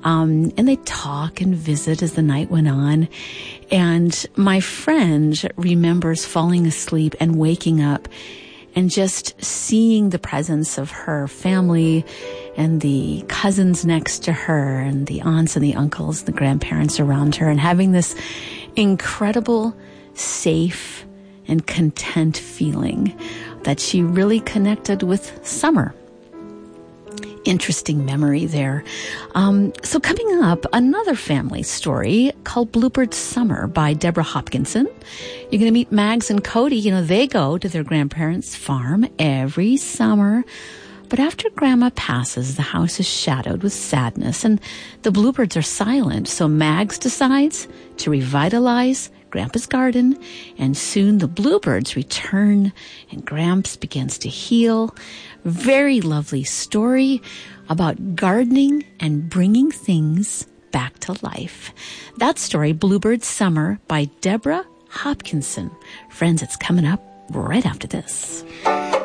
And they'd talk and visit as the night went on. And my friend remembers falling asleep and waking up and just seeing the presence of her family and the cousins next to her and the aunts and the uncles, the grandparents around her, and having this incredible, safe, and content feeling that she really connected with summer. Interesting memory there. So coming up, another family story called Bluebird Summer by Deborah Hopkinson. You're going to meet Mags and Cody. They go to their grandparents' farm every summer. But after Grandma passes, the house is shadowed with sadness and the bluebirds are silent. So Mags decides to revitalize Grandpa's garden, and soon the bluebirds return and Gramps begins to heal. Very lovely story about gardening and bringing things back to life. That story, Bluebird Summer by Deborah Hopkinson. Friends, it's coming up right after this.